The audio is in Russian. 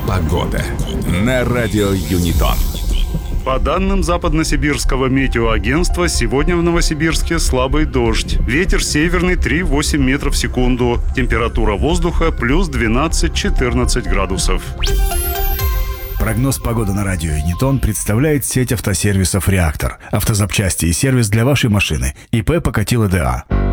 Погода на радио Юнитон. По данным Западносибирского метеоагентства, сегодня в Новосибирске слабый дождь. Ветер северный 3,8 метров в секунду. Температура воздуха плюс 12-14 градусов. Прогноз погоды на радио Юнитон представляет сеть автосервисов «Реактор». Автозапчасти и сервис для вашей машины. ИП Покатило ДА.